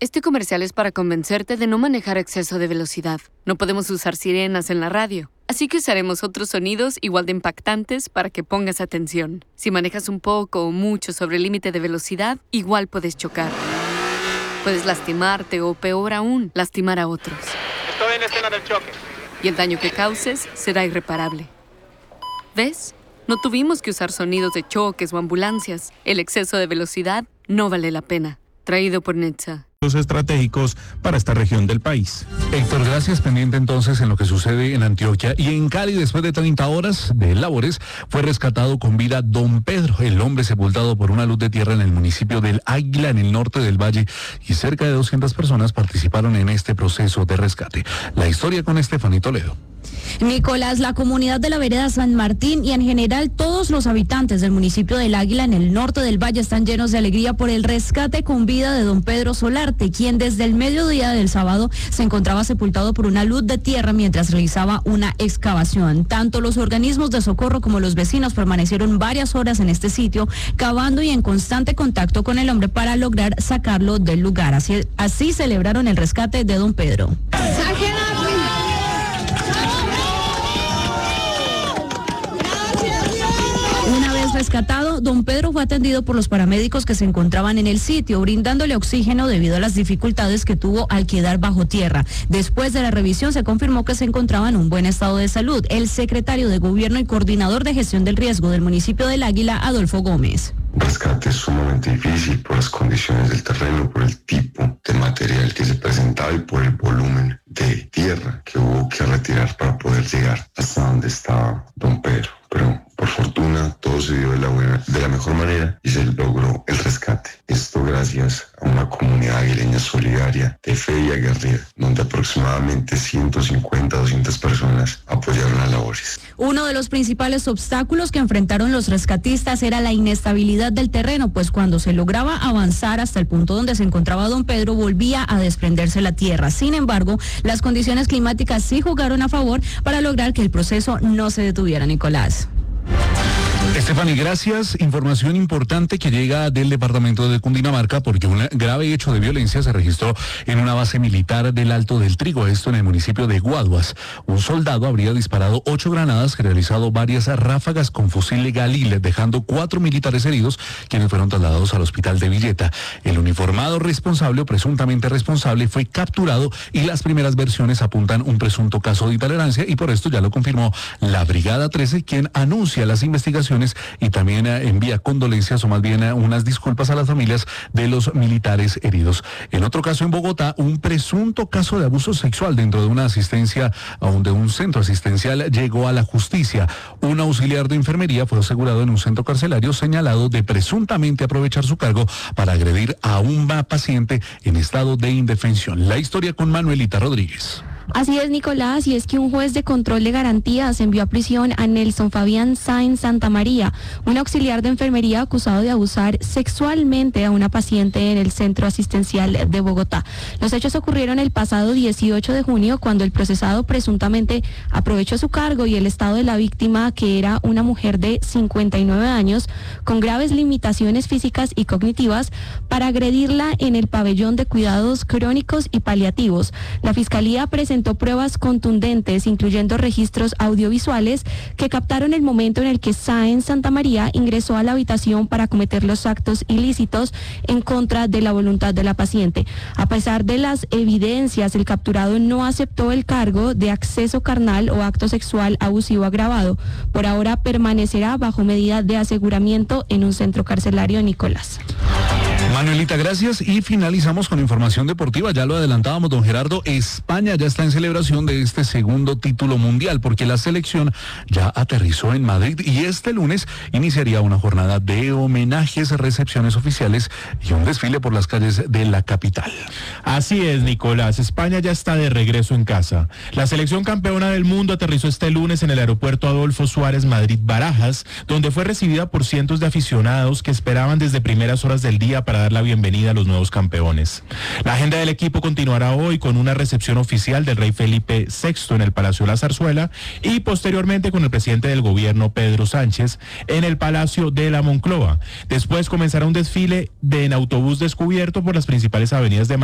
Este comercial es para convencerte de no manejar a exceso de velocidad. No podemos usar sirenas en la radio, así que usaremos otros sonidos igual de impactantes para que pongas atención. Si manejas un poco o mucho sobre el límite de velocidad, igual puedes chocar. Puedes lastimarte o, peor aún, lastimar a otros. Estoy en la escena del choque. Y el daño que causes será irreparable. ¿Ves? No tuvimos que usar sonidos de choques o ambulancias. El exceso de velocidad no vale la pena. Traído por NHTSA. Estratégicos para esta región del país. Héctor, gracias. Pendiente entonces en lo que sucede en Antioquia y en Cali. Después de 30 horas de labores, fue rescatado con vida don Pedro, el hombre sepultado por una luz de tierra en el municipio del Águila, en el norte del Valle, y cerca de 200 personas participaron en este proceso de rescate. La historia con Estefanía Toledo. Nicolás, la comunidad de la vereda San Martín y en general todos los habitantes del municipio del Águila en el norte del Valle están llenos de alegría por el rescate con vida de don Pedro Solarte, quien desde el mediodía del sábado se encontraba sepultado por una luz de tierra mientras realizaba una excavación. Tanto los organismos de socorro como los vecinos permanecieron varias horas en este sitio, cavando y en constante contacto con el hombre para lograr sacarlo del lugar. Así celebraron el rescate de don Pedro. Rescatado, don Pedro fue atendido por los paramédicos que se encontraban en el sitio, brindándole oxígeno debido a las dificultades que tuvo al quedar bajo tierra. Después de la revisión se confirmó que se encontraba en un buen estado de salud. El secretario de Gobierno y coordinador de gestión del riesgo del municipio del Águila, Adolfo Gómez. Rescate es sumamente difícil por las condiciones del terreno, por el tipo de material que se presentaba y por el volumen de tierra que hubo que retirar para poder llegar hasta donde estaba don Pedro. Pero por fortuna todo se dio de la mejor manera y se logró el rescate. Esto gracias a una comunidad aguileña solidaria, de fe y aguerrida, donde aproximadamente 150 a 200 personas apoyaron las labores. Uno de los principales obstáculos que enfrentaron los rescatistas era la inestabilidad del terreno, pues cuando se lograba avanzar hasta el punto donde se encontraba don Pedro, volvía a desprenderse la tierra. Sin embargo, las condiciones climáticas sí jugaron a favor para lograr que el proceso no se detuviera, Nicolás. Estefanía, gracias. Información importante que llega del departamento de Cundinamarca porque un grave hecho de violencia se registró en una base militar del Alto del Trigo, esto en el municipio de Guaduas. Un soldado habría disparado 8 granadas y realizado varias ráfagas con fusil Galil, dejando 4 militares heridos, quienes fueron trasladados al hospital de Villeta. El uniformado responsable o presuntamente responsable fue capturado y las primeras versiones apuntan un presunto caso de intolerancia y por esto ya lo confirmó la Brigada 13, quien anuncia las investigaciones y también envía condolencias o más bien unas disculpas a las familias de los militares heridos. En otro caso en Bogotá, un presunto caso de abuso sexual dentro de una asistencia, de un centro asistencial llegó a la justicia. Un auxiliar de enfermería fue asegurado en un centro carcelario señalado de presuntamente aprovechar su cargo para agredir a un paciente en estado de indefensión. La historia con Manuelita Rodríguez. Así es, Nicolás, y es que un juez de control de garantías envió a prisión a Nelson Fabián Sáenz Santamaría, un auxiliar de enfermería acusado de abusar sexualmente a una paciente en el centro asistencial de Bogotá. Los hechos ocurrieron el pasado 18 de junio cuando el procesado presuntamente aprovechó su cargo y el estado de la víctima, que era una mujer de 59 años, con graves limitaciones físicas y cognitivas, para agredirla en el pabellón de cuidados crónicos y paliativos. La Fiscalía presentó pruebas contundentes, incluyendo registros audiovisuales que captaron el momento en el que Sáenz Santamaría ingresó a la habitación para cometer los actos ilícitos en contra de la voluntad de la paciente. A pesar de las evidencias, el capturado no aceptó el cargo de acceso carnal o acto sexual abusivo agravado. Por ahora permanecerá bajo medida de aseguramiento en un centro carcelario, Nicolás. Manuelita, gracias. Y finalizamos con información deportiva. Ya lo adelantábamos, don Gerardo. España ya está en celebración de este segundo título mundial porque la selección ya aterrizó en Madrid y este lunes iniciaría una jornada de homenajes, recepciones oficiales y un desfile por las calles de la capital. Así es, Nicolás. España ya está de regreso en casa. La selección campeona del mundo aterrizó este lunes en el aeropuerto Adolfo Suárez Madrid-Barajas, donde fue recibida por cientos de aficionados que esperaban desde primeras horas del día para dar la bienvenida a los nuevos campeones. La agenda del equipo continuará hoy con una recepción oficial del rey Felipe VI en el Palacio La Zarzuela y posteriormente con el presidente del gobierno Pedro Sánchez en el Palacio de la Moncloa. Después comenzará un desfile en autobús descubierto por las principales avenidas de